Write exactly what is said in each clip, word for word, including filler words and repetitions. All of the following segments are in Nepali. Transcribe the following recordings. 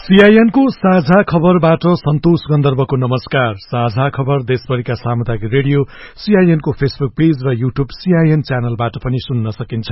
सीआईएन को साझा खबरबाट सन्तोष गन्धर्वको नमस्कार। साझा खबर देशभरिका सामुदायिक रेडियो सीआईएन को फेसबुक पेज र यूट्यूब सीआईएन च्यानलबाट पनि सुन्न सकिन्छ।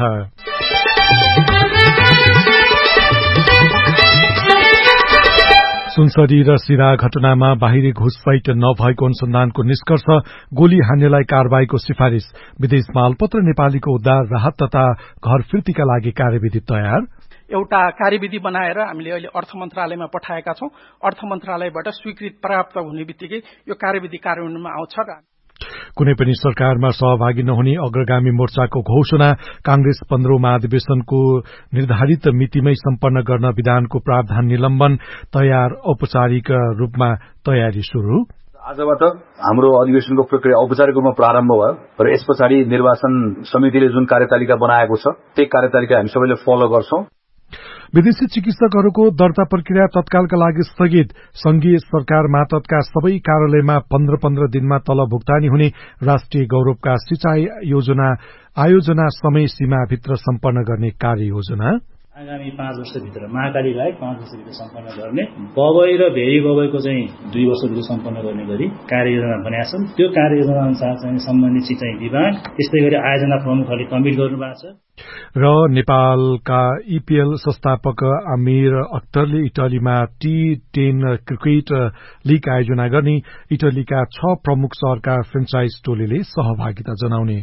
सुनसरी र सिरा घटनामा बाहिरी घुसपैठ नभएको अनुसन्धानको निष्कर्ष, गोली हान्नेलाई कारबाहीको सिफारिश, विदेश मालपत्र नेपालीको उद्धार राहत तथा घर फिर्तीका लागि कार्यविधि तयार। एउटा कार्यविधि बनाएर हामीले अहिले अर्थ मन्त्रालयमा पठाएका छौं। अर्थ मन्त्रालयबाट स्वीकृत प्राप्त हुने बित्तिकै यो कार्यविधि कार्यान्वयनमा आउँछ। कुनै पनि सरकारमा सहभागी नहुने अग्रगामी मोर्चाको घोषणा, कांग्रेस पन्ध्रौं महाधिवेशनको निर्धारित मितिमै सम्पन्न गर्न विधानको प्रावधान निलम्बन, तयार औपचारिक रूपमा तयारी शुरू। आजबाट हाम्रो अधिवेशनको प्रक्रिया औपचारिक रूपमा प्रारम्भ भयो र यस पछाडि निर्वाचन समितिले जुन कार्यतालिका बनाएको छ त्यही कार्यतालिका हामी सबैले फलो गर्छौं। विदेशी चिकित्सकहरूको दर्ता प्रक्रिया तत्कालका लागि स्थगित, संघीय सरकार मातहतका सबै कार्यालयमा पन्ध्र पन्ध्र दिनमा तलब भुक्तानी हुने, राष्ट्रिय गौरवका सिंचाई योजना आयोजना समय सीमाभित्र सम्पन्न गर्ने कार्ययोजना। आगामी पाँच वर्षभित्र महाकालीलाई पाँच वर्षभित्र सम्पन्न गर्ने, बबई र भेरी बबईको चाहिँ दुई वर्षभित्र सम्पन्न गर्ने गरी कार्ययोजना बनाएका छन्। त्यो कार्ययोजना अनुसार चाहिँ सम्बन्धित सिंचाई विभाग, त्यस्तै गरी आयोजना प्रमुखहरूले कमिट गर्नुभएको छ। र नेपालका ईपीएल संस्थापक Aamir अख्तरले इटलीमा T ten cricket league आयोजना गर्ने, इटलीका छ प्रमुख शहरका फ्रेन्चाइज टोलीले सहभागिता जनाउने।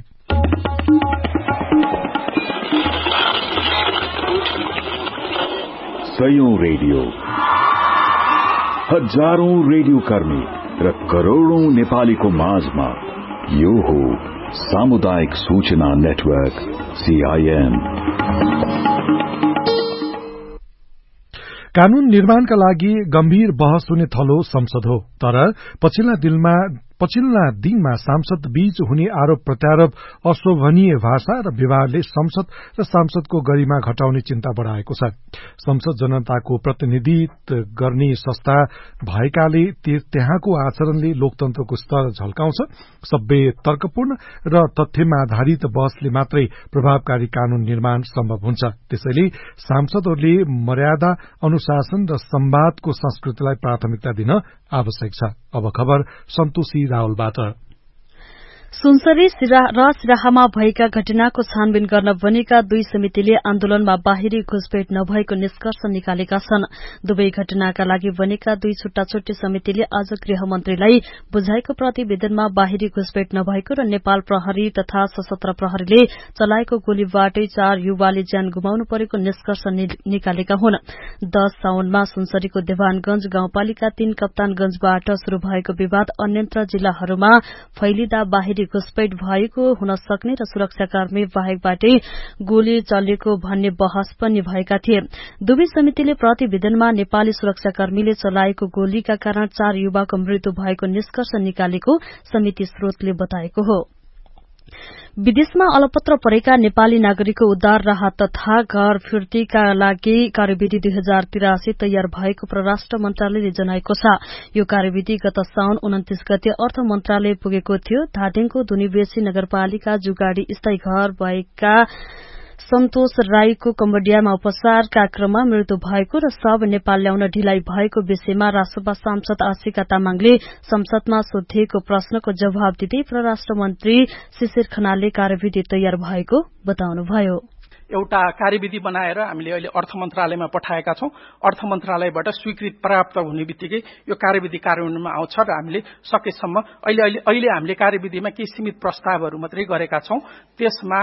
सयौं रेडियो, हजारौं रेडियो कर्मी र करोड़ौं नेपालीको माझमा यो हो सामुदायिक सूचना नेटवर्क सीआईएन। कानून निर्माणका लागि गम्भीर बहस हुने थलो संसद हो, तर पछिल्ला दिनमा पछिल्ला दिनमा सांसद बीच हुने आरोप प्रत्यारोप, अशोभनीय भाषा र व्यवहारले संसद र सांसदको गरिमा घटाउने चिन्ता बढ़ाएको छ। संसद जनताको प्रतिनिधित्व गर्ने संस्था भएकाले त्यहाँको आचरणले लोकतन्त्रको स्तर झल्काउँछ। सभ्य, तर्कपूर्ण र तथ्यमा आधारित बहसले मात्रै प्रभावकारी कानून निर्माण सम्भव हुन्छ। त्यसैले सांसदहरूले मर्यादा, अनुशासन र संवादको संस्कृतिलाई प्राथमिकता दिन आवश्यक छ। अब खबर सन्तोषी रावलबाट। सुनसरी र सिराहामा भएका घटनाको छानबिन गर्न बनेका दुई समितिले आन्दोलनमा बाहिरी घुसपेट नभएको निष्कर्ष निकालेका छन्। दुवै घटनाका लागि बनेका दुई छुट्टा छुट्टी समितिले आज गृहमन्त्रीलाई बुझाएको प्रतिवेदनमा बाहिरी घुसपेट नभएको र नेपाल प्रहरी तथा सशस्त्र प्रहरीले चलाएको गोलीबाटै चार युवाले ज्यान गुमाउनु परेको निष्कर्ष निकालेका हुन्। दश साउनमा सुनसरीको देवानगंज गाउँपालिका तीन कप्तानगंजबाट शुरू भएको विवाद अन्यन्त्र जिल्लाहरूमा फैलिँदा बाहिरी घुसपैठ भएको हुन सक्ने र सुरक्षाकर्मी बाहेकबाटै गोली चलेको भन्ने बहस पनि भएका थिए। दुवै समितिले प्रतिवेदनमा नेपाली सुरक्षाकर्मीले चलाएको गोलीका कारण चार युवाको मृत्यु भएको निष्कर्ष निकालेको समिति स्रोतले बताएको हो। विदेशमा अलपत्र परेका नेपाली नागरिकको उद्धार राहत तथा घर फिर्तीका लागि कार्यविधि दुई हजार तिरासी तयार भएको परराष्ट्र मन्त्रालयले जनाएको छ। यो कार्यविधि गत साउन उन्तिस गते अर्थ मन्त्रालय पुगेको थियो। धादिङको दुनिवेशी नगरपालिका जुगाडी स्थायी घर भएका सन्तोष राईको कम्बोडियामा उपचारका क्रममा मृत्यु भएको र सब नेपाल ल्याउन ढिलाइ भएको विषयमा राष्ट्रसभा सांसद आशिका तामाङले संसदमा सोधिएको प्रश्नको जवाब दिँदै परराष्ट्र मन्त्री शिशिर खनालले कार्यविधि तयार भएको बताउनुभयो। एउटा कार्यविधि बनाएर हामीले अहिले अर्थ मन्त्रालयमा पठाएका छौं। अर्थ मन्त्रालयबाट स्वीकृत प्राप्त हुने बित्तिकै यो कार्यविधि कार्यान्वयनमा आउँछ र हामीले सकेसम्म अहिले अहिले अहिले हामीले कार्यविधिमा केही सीमित प्रस्तावहरू मात्रै गरेका छौं। त्यसमा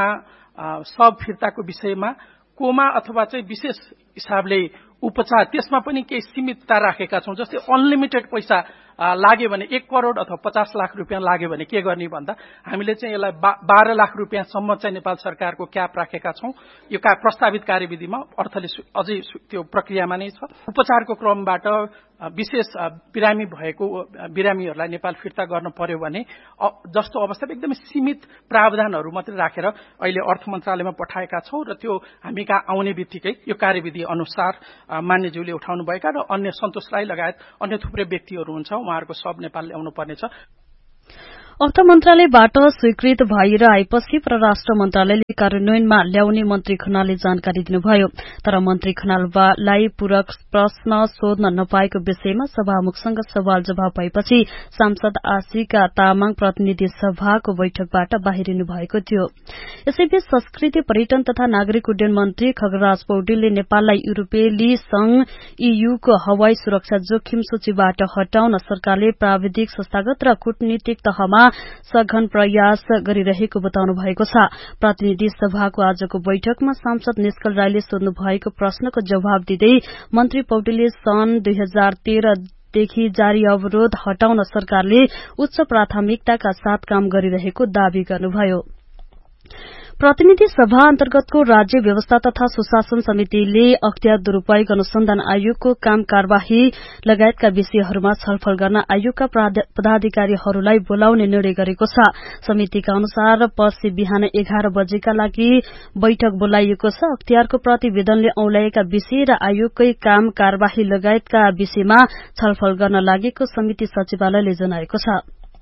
सब फिर्ताको विषयमा कोमा अथवा चाहिँ विशेष हिसाबले उपचार, त्यसमा पनि केही सीमितता राखेका छौं। जस्तै अनलिमिटेड पैसा लाग्यो भने एक करोड़ अथवा पचास लाख रुपियाँ लाग्यो भने के गर्ने भन्दा हामीले चाहिँ यसलाई बाह्र लाख रुपियाँसम्म चाहिँ नेपाल सरकारको क्याप राखेका छौं। यो प्रस्तावित कार्यविधिमा अर्थले अझै त्यो प्रक्रियामा नै छ। उपचारको क्रमबाट विशेष बिरामी भएको बिरामीहरूलाई नेपाल फिर्ता गर्न पर्यो भने जस्तो अवस्थामा एकदमै सीमित प्रावधानहरू मात्रै राखेर अहिले अर्थ मन्त्रालयमा पठाएका छौं र त्यो हामी कहाँ आउने बित्तिकै यो कार्यविधि अनुसार मान्यज्यूले उठाउनुभएका र अन्य सन्तोष राई लगायत अन्य थुप्रै व्यक्तिहरू हुन्छ, उहाँहरूको सब नेपाल ल्याउनु पर्नेछ। अर्थ मन्त्रालयबाट स्वीकृत भएर आएपछि परराष्ट्र मन्त्रालयले कार्यान्वयनमा ल्याउने मन्त्री खनालले जानकारी दिनुभयो। तर मन्त्री खनाललाई पूरक प्रश्न सोध्न नपाएको विषयमा सभामुखसँग सवाल जवाब भएपछि सांसद आशिका तामाङ प्रतिनिधि सभाको बैठकबाट बाहिरिनु भएको थियो। यसैबीच संस्कृति पर्यटन तथा नागरिक उड्डयन मन्त्री खगराज पौडेलले नेपाललाई युरोपेली संघ ईयू को हवाई सुरक्षा जोखिम सूचीबाट हटाउन सरकारले प्राविधिक संस्थागत र कूटनीतिक तहमा सघन प्रयास गरिरहेको बताउनु भएको छ। प्रतिनिधि सभाको आजको बैठकमा सांसद निष्कल राईले सोध्नु भएको प्रश्नको जवाब दिँदै मन्त्री पौडेलले सन् दुई हजार तेह्र देखि जारी अवरोध हटाउन सरकारले उच्च प्राथमिकताका साथ काम गरिरहेको दावी गर्नुभयो। प्रतिनिधि सभा अन्तर्गतको राज्य व्यवस्था तथा सुशासन समितिले अख्तियार दुरूपयोग अनुसन्धान आयोगको काम कार्यवाही लगायतका विषयहरूमा छलफल गर्न आयोगका पदाधिकारीहरूलाई बोलाउने निर्णय गरेको छ। समितिका अनुसार पर्सि बिहान एघार बजेका लागि बैठक बोलाइएको छ। अख्तियारको प्रतिवेदनले औंल्याएका विषय र आयोगकै काम कार्यवाही लगायतका विषयमा छलफल गर्न लागेको समिति सचिवालयले जनाएको छ।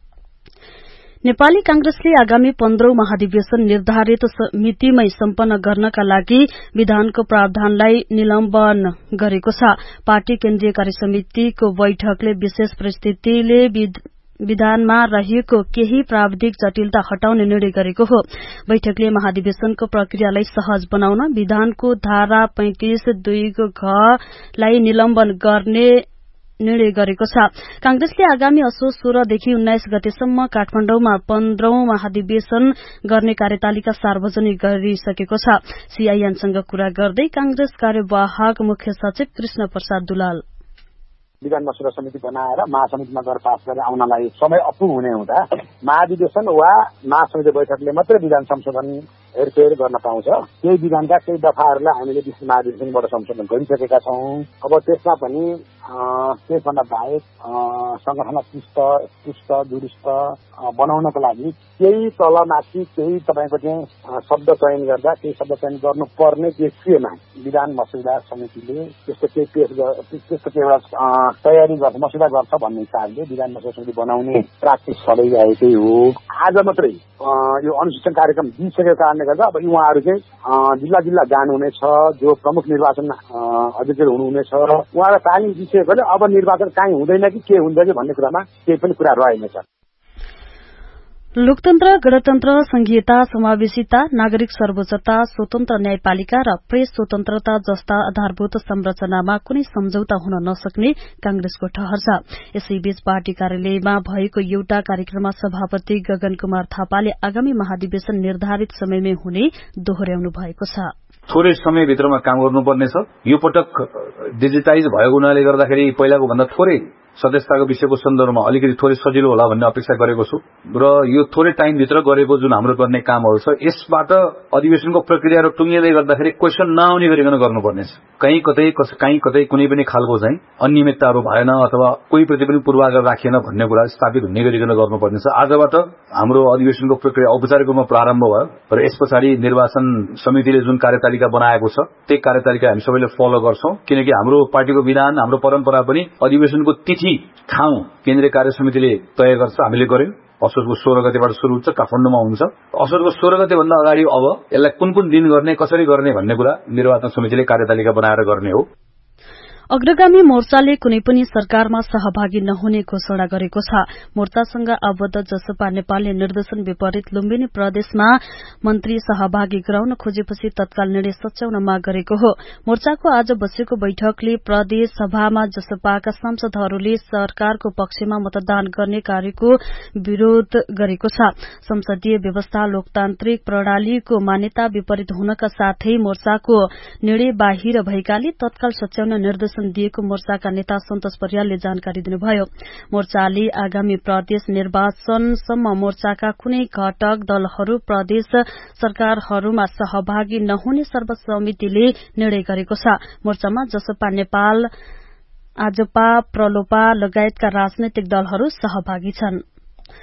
नेपाली कांग्रेसले आगामी पन्ध्रौं महाधिवेशन निर्धारित मितिमै सम्पन्न गर्नका लागि विधानको प्रावधानलाई निलम्बन गरेको छ। पार्टी केन्द्रीय कार्यसमितिको बैठकले विशेष परिस्थितिले विधानमा रहेको केही प्राविधिक जटिलता हटाउने निर्णय गरेको हो। बैठकले महाधिवेशनको प्रक्रियालाई सहज बनाउन विधानको धारा पैंतिस दुई को घलाई निलम्बन गर्ने निर्णय गरेको छ। कांग्रेसले आगामी असोज सोह्रदेखि उन्नाइस गतेसम्म काठमाण्डुमा पन्ध्रौं महाधिवेशन गर्ने कार्यतालिका सार्वजनिक गरिसकेको छ। सीआईएनसँग कुरा गर्दै कांग्रेस कार्यवाहक मुख्य सचिव कृष्ण प्रसाद दुलाल विधान मसौदा समिति बनाएर महासमितिमा गएर पास गरेर आउनलाई समय अपुग हुने हुँदा महाधिवेशन वा महासमिति बैठकले मात्रै विधान संशोधन हेरफेर गर्न पाउँछ। केही विधानका केही दफाहरूलाई हामीले विश्व महाधिवेशनबाट संशोधन गरिसकेका छौं। अब त्यसमा पनि त्यसभन्दा बाहेक संगठनलाई चुस्त चुस्त दुरुस्त बनाउनको लागि केही तलमाथि केही तपाईँको चाहिँ शब्द चयन गर्दा केही शब्द चयन गर्नुपर्ने विषयमा विधान मसौदा समितिले त्यस्तो केही पेश त्यस्तो केही एउटा तयारी गर्छ मसौदा गर्छ भन्ने हिसाबले विधान मसौदा समिति बनाउने प्र्याक्टिस चलिरहेकै हो। आज मात्रै यो अनुसूचन कार्यक्रम दिइसकेको कारणले गर्दा अब उहाँहरू चाहिँ जिल्ला जिल्ला जानुहुनेछ। जो प्रमुख निर्वाचन अधिकारी हुनुहुनेछ उहाँलाई तालिम दिइसकेकोले अब निर्वाचन काहीँ हुँदैन कि के हुन्छ कि भन्ने कुरामा केही पनि कुरा रहेनछ। लोकतन्त्र गणतन्त्र संघीयता समावेशिता नागरिक सर्वोच्चता स्वतन्त्र न्यायपालिका र प्रेस स्वतन्त्रता जस्ता आधारभूत संरचनामा कुनै सम्झौता हुन नसक्ने कांग्रेसको ठहर छ। यसैबीच पार्टी कार्यालयमा भएको एउटा कार्यक्रममा सभापति गगन कुमार थापाले आगामी महाधिवेशन निर्धारित समयमै हुने दोहोर्याउनु भएको छ। थोरै समयभित्रमा काम गर्नुपर्नेछ। यो पटक डिजिटाइज भएको हुनाले गर्दाखेरि पहिलाको भन्दा थोरै सदस्यताको विषयको सन्दर्भमा अलिकति थोरै सजिलो होला भन्ने अपेक्षा गरेको छु र यो थोरै टाइमभित्र गरेको जुन हाम्रो गर्ने कामहरू छ यसबाट अधिवेशनको प्रक्रिया र टुङ्गिँदै गर्दाखेरि क्वेसन नआउने गरिकन गर्नुपर्नेछ। कहीँ कतै कहीँ कतै कुनै पनि खालको चाहिँ अनियमितताहरू भएन अथवा कोही प्रति पनि पूर्वाग्रह राखिएन भन्ने कुरा स्थापित हुने गरिकन गर्नुपर्नेछ। आजबाट हाम्रो अधिवेशनको प्रक्रिया औपचारिक रूपमा प्रारम्भ भयो र यस पछाडि निर्वाचन समितिले जुन कार्यतालिका बनाएको छ त्यही कार्यतालिका हामी सबैले फलो गर्छौं। किनकि हाम्रो पार्टीको विधान हाम्रो परम्परा पनि अधिवेशनको तिथि ठाउँ केन्द्रीय कार्य समितिले तय गर्छ। हामीले गर्यौं। असोजको सोह्र गतेबाट शुरू हुन्छ, काठमाडौँमा हुन्छ। असोजको सोह्र गते भन्दा अगाडि अब यसलाई कुन कुन दिन गर्ने कसरी गर्ने भन्ने कुरा निर्वाचन समितिले कार्यतालिका बनाएर गर्ने हो। अग्रगामी मोर्चाले कुनै पनि सरकारमा सहभागी नहुने घोषणा गरेको छ। मोर्चासँग आबद्ध जसपा नेपालले निर्देशन विपरीत लुम्बिनी प्रदेशमा मन्त्री सहभागी गराउन खोजेपछि तत्काल निर्णय सच्याउन माग गरेको हो। मोर्चाको आज बसेको बैठकले प्रदेश सभामा जसपाका सांसदहरूले सरकारको पक्षमा मतदान गर्ने कार्यको विरोध गरेको छ। संसदीय व्यवस्था लोकतान्त्रिक प्रणालीको मान्यता विपरीत हुनका साथै मोर्चाको निर्णय बाहिर भएकाले तत्काल सच्याउन निर्देशन दिएको मोर्चाका नेता सन्तोष परियालले जानकारी दिनुभयो। मोर्चाले आगामी प्रदेश निर्वाचनसम्म मोर्चाका कुनै घटक दलहरू प्रदेश सरकारहरूमा सहभागी नहुने सर्वसम्मतिले निर्णय गरेको छ। मोर्चामा जसपा नेपाल आजपा प्रलोपा लगायतका राजनैतिक दलहरू सहभागी छन्।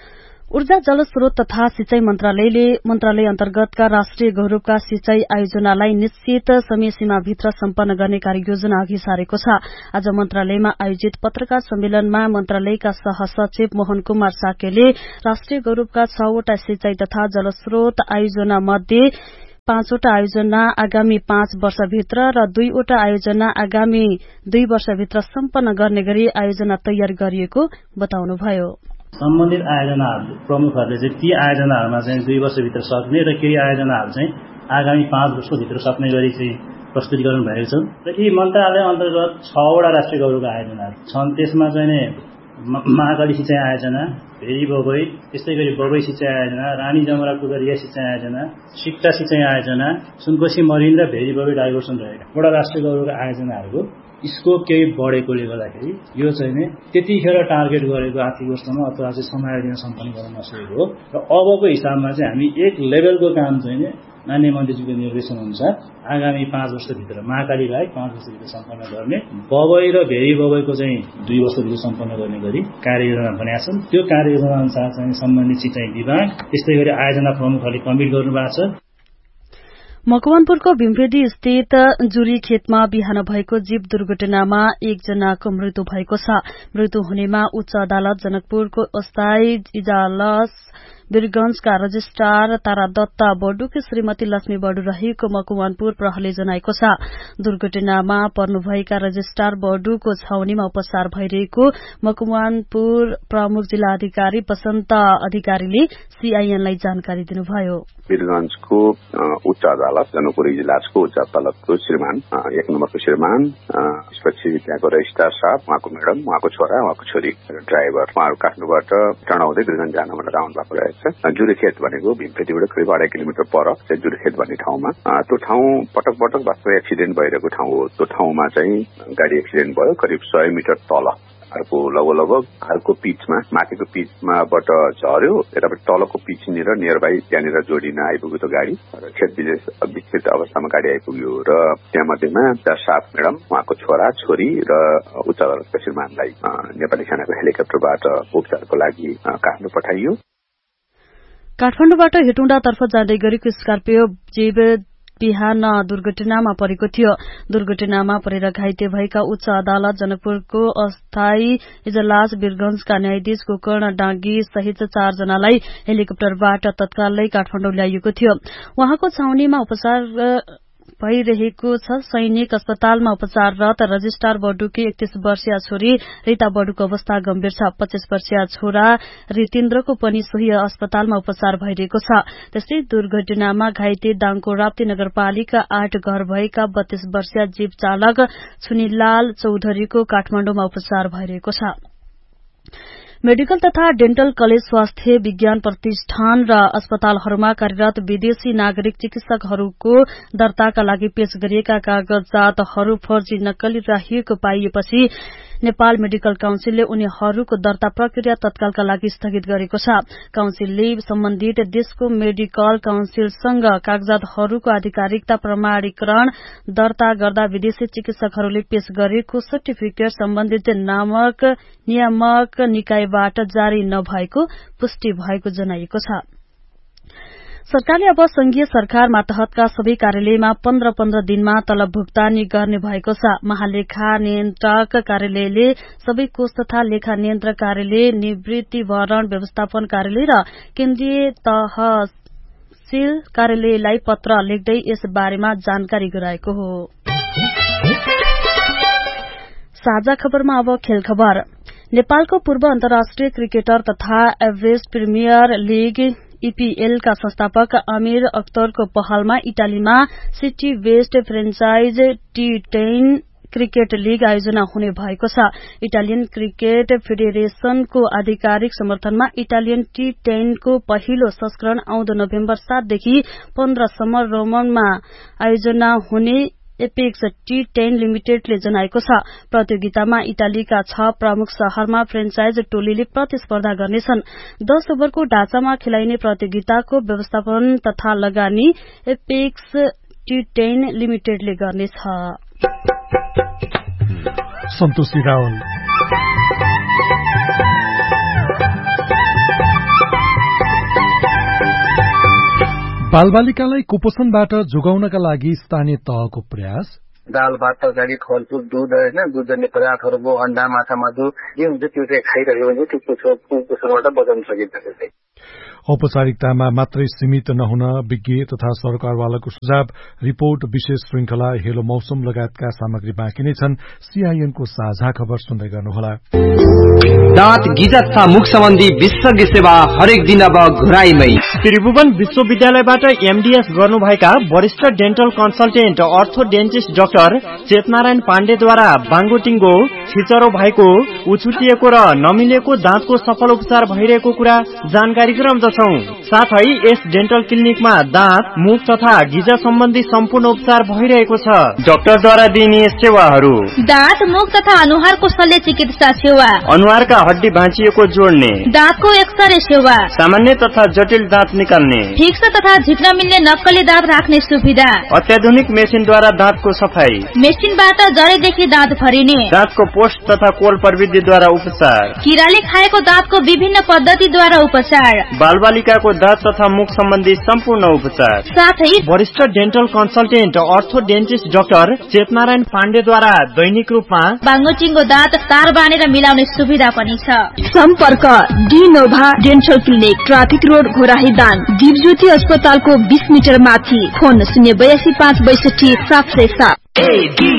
ऊर्जा जलस्रोत तथा सिंचाई मन्त्रालयले मन्त्रालय अन्तर्गतका राष्ट्रिय गौरवका सिंचाई आयोजनालाई निश्चित समय सीमाभित्र सम्पन्न गर्ने कार्ययोजना अघि सारेको छ। आज मन्त्रालयमा आयोजित पत्रकार सम्मेलनमा मन्त्रालयका सहसचिव मोहन कुमार साकेले राष्ट्रिय गौरवका छवटा सिंचाई तथा जलस्रोत आयोजना मध्ये पाँचवटा आयोजना आगामी पाँच वर्षभित्र र दुईवटा आयोजना आगामी दुई वर्षभित्र सम्पन्न गर्ने गरी आयोजना तयार गरिएको बताउनुभयो। सम्बन्धित आयोजनाहरू प्रमुखहरूले चाहिँ ती आयोजनाहरूमा चाहिँ दुई वर्षभित्र सक्ने र केही आयोजनाहरू चाहिँ आगामी पाँच वर्षभित्र सक्ने गरी चाहिँ प्रस्तुतीकरण भएको छ र यी मन्त्रालय अन्तर्गत छवटा राष्ट्रिय गौरवका आयोजनाहरू छन्। त्यसमा चाहिँ महाकाली सिंचाई आयोजना, भेरी बबई, त्यस्तै गरी बबई सिंचाई आयोजना, रानी जमरा कुदरिया सिंचाई आयोजना, सिक्टा सिंचाई आयोजना, सुनकोशी मरिन र भेरी बबई डाइभर्सन रहेका वटा राष्ट्रिय गौरवका आयोजनाहरूको स्कोप केही बढेकोले गर्दाखेरि यो चाहिँ नि त्यतिखेर टार्गेट गरेको आर्थिक वर्षमा अथवा चाहिँ समायोजन सम्पन्न गर्न नसकेको हो र अबको हिसाबमा चाहिँ हामी एक लेभलको काम चाहिँ नि माननीय मन्त्रीज्यूको निर्देशन अनुसार आगामी पाँच वर्षभित्र महाकालीलाई पाँच वर्षभित्र सम्पन्न गर्ने, बबई र भेरी बबईको चाहिँ दुई वर्षभित्र सम्पन्न गर्ने गरी कार्ययोजना बनाएका छन्। त्यो कार्ययोजना अनुसार चाहिँ सम्बन्धित सिंचाई विभाग त्यस्तै गरी आयोजना प्रमुखहरूले कमिट गर्नु भएको छ। मकवानपुरको भीमफेदी स्थित जुरी खेतमा बिहान भएको जीव दुर्घटनामा एकजनाको मृत्यु भएको छ। मृत्यु हुनेमा उच्च अदालत जनकपुरको अस्थायी इजलास वीरगंजका रजिस्ट्रार तारा दत्ता बडुकी श्रीमती लक्ष्मी बडु रहेको मकवानपुर प्रहरीले जनाएको छ। दुर्घटनामा पर्नुभएका रजिस्ट्रार बडुको छाउनीमा उपचार भइरहेको मकवानपुर प्रमुख जिल्ला अधिकारी वसन्त अधिकारीले सीआईएनलाई जानकारी दिनुभयो। वीरगंजको उच्च अदालत जनकपुर इजलासको उच्च अदालतको श्रीमान एक नम्बरको श्रीमान त्यसपछि त्यहाँको रजिस्ट्रार साहब, उहाँको म्याडम, उहाँको छोरा, उहाँको छोरी र ड्राइभर उहाँहरू काठमाडौँबाट टर्नाउँदै वीरगंज जान भनेर आउनु भएको रहेछ। जुरेखेत भनेको भीमफेदीबाट करिब अढाई किलोमिटर पर जुरेखेत भन्ने ठाउँमा त्यो ठाउँ पटक पटक वास्तव एक्सिडेन्ट भइरहेको ठाउँ हो। त्यो ठाउँमा चाहिँ गाडी एक्सिडेन्ट भयो करिब सय मिटर तल अर्को लगभग लगभग अर्को पिचमा माथिको पिचमाबाट झर्यो, यतापट्टि तलको पिचनिर नियर बाई त्यहाँनिर जोडिन आइपुग्यो त्यो गाडी र खेत विक्षिप्त अवस्थामा गाडी आइपुग्यो र त्यहाँ मध्येमा सात म्याडम, उहाँको छोरा छोरी र उच्च अदालतका श्रीमानलाई नेपाली सेनाको हेलिकप्टरबाट उपचारको लागि काठमाडौँ पठाइयो। काठमाडौँबाट हेटौँडातर्फ जाँदै गरेको स्कर्पियो जीव बिहान दुर्घटनामा परेको थियो। दुर्घटनामा परेर घाइते भएका उच्च अदालत जनकपुरको अस्थायी इजलास वीरगंजका न्यायाधीश गोकर्ण डाँगी सहित चारजनालाई हेलिकप्टरबाट तत्कालै काठमाडौँ ल्याइएको थियो। उहाँको छाउनीमा उपचार भइरहेको छ। सैनिक अस्पतालमा उपचाररत रजिस्ट्रार बडुकी एकतीस वर्षीय छोरी रीता बडुको अवस्था गम्भीर छ। पच्चीस वर्षीय छोरा रितेन्द्रको पनि सोही अस्पतालमा उपचार भइरहेको छ। त्यस्तै दुर्घटनामा घाइते दाङको राप्ती नगरपालिका आठ घर भएका बत्तीस वर्षीय जीव चालक छुनिलाल चौधरीको काठमाडौँमा उपचार भइरहेको छ। मेडिकल तथा डेन्टल कलेज स्वास्थ्य विज्ञान प्रतिष्ठान र अस्पतालहरूमा कार्यरत विदेशी नागरिक चिकित्सकहरूको दर्ताका लागि पेश गरिएका कागजातहरू फर्जी नक्कली राखिएको पाइएपछि नेपाल मेडिकल काउन्सिलले उनीहरूको दर्ता प्रक्रिया तत्कालका लागि स्थगित गरेको छ। काउन्सिलले सम्बन्धित देशको मेडिकल काउन्सिलसँग कागजातहरूको आधिकारिकता प्रमाणीकरण दर्ता गर्दा विदेशी चिकित्सकहरूले पेश गरेको सर्टिफिकेट सम्बन्धित नामक नियामक निकायबाट जारी नभएको पुष्टि भएको जनाइएको छ। सरकारले अब संघीय सरकार मातहतका सबै कार्यालयमा पन्ध्र पन्ध्र दिनमा तलब भुक्तानी गर्ने भएको छ। महालेखा नियन्त्रक कार्यालयले सबै कोष तथा लेखा नियन्त्रक कार्यालय, निवृत्ति भरण व्यवस्थापन कार्यालय र केन्द्रीय तहसील कार्यालयलाई पत्र लेख्दै यस बारेमा जानकारी गराएको हो। साझा खबरमा अब खेल खबर। नेपालको पूर्व अन्तर्राष्ट्रिय क्रिकेटर तथा एभरेस्ट प्रिमियर लीग ईपीएल का संस्थापक अमीर अख्तरको पहलमा इटालीमा city West franchise T ten cricket league आयोजना हुने भएको छ। इटालियन क्रिकेट फेडरेशनको आधिकारिक समर्थनमा इटालियन टी टेन को पहिलो संस्करण आउँदो नोभेम्बर सातदेखि पन्ध्रसम्म रोमनमा आयोजना हुने एपेक्स टी टेन लिमिटेडले जनाएको छ। प्रतियोगितामा इटालीका छ प्रमुख शहरमा फ्रेन्चाइज टोलीले प्रतिस्पर्धा गर्नेछन्। दस ओभरको ढाँचामा खेलाइने प्रतियोगिताको व्यवस्थापन तथा लगानी एपेक्स टी टेन लिमिटेडले गर्नेछ। सन्तोषी रावल बालबालिकालाई कुपोषणबाट जोगाउनका लागि स्थानीय तहको प्रयास। दाल भात तरकारी फलफुल दूध होइन दुधजन्य पदार्थहरूको अन्डा माछा मासु जे हुन्छ त्यो चाहिँ खाइरहेको भने त्यो कुपोषणबाट बचाउन सकिन्छ। त्यसै औपचारिकतामा मात्रै सीमित नहुन विज्ञ तथा सरकारवालाको सुझाव। रिपोर्ट विशेष श्रृंखला हेलो मौसम लगायतका सामग्री बाँकी नै छन्। सीआईएनको साझा खबर सुन्दै गर्नुहोला। दाँत गिजा तथा मुख सम्बन्धी विशेषज्ञ सेवा हरेक दिन अब घुराईमै। त्रिभुवन विश्वविद्यालयबाट एमडीएस गर्नुभएका वरिष्ठ डेन्टल कन्सल्टेन्ट अर्थोडेन्टिस्ट डाक्टर चेतनारायण पाण्डेद्वारा बाङ्गोटिङ्गो छिचरो भएको उछुटिएको र नमिलेको दाँतको सफल उपचार भइरहेको कुरा जानकारी गराउँदछौं। साथै यस डेन्टल क्लिनिकमा दाँत मुख तथा गिजा सम्बन्धी सम्पूर्ण उपचार भइरहेको छ। डाक्टरद्वारा दिइने सेवाहरू दाँत मुख तथा अनुहारको शल्य चिकित्सा सेवा, अनुहारका हड्डी भाँचिएको जोड्ने, दाँतको एक्सरे सेवा, सामान्य तथा जटिल दाँत निकाल्ने, फिक्स तथा झिक्न मिल्ने नक्कली दाँत राख्ने सुविधा, अत्याधुनिक मेसिनद्वारा दाँतको सफाई, मेसिनबाट जडेदेखि दाँत भरिने, दाँतको पोस्ट तथा कोल प्रविधिद्वारा उपचार, किराले खाएको दाँतको विभिन्न पद्धतिद्वारा उपचार, बालबालिकाको दाँत तथा मुख सम्बन्धी सम्पूर्ण उपचार, साथै वरिष्ठ डेन्टल कन्सल्टेन्ट अर्थोडेन्टिस्ट डाक्टर चेतनारायण पाण्डेद्वारा दैनिक रूपमा बाङ्गोटिङ्गो दाँत तार बाँधेर मिलाउने सुविधा पनि छ। सम्पर्क D Nova dental clinic, traffic road Ghorahi Dang, Deepjyoti अस्पतालको बीस मिटर माथि। फोन शून्य बयासी पाँच बैसठी सात सय सात।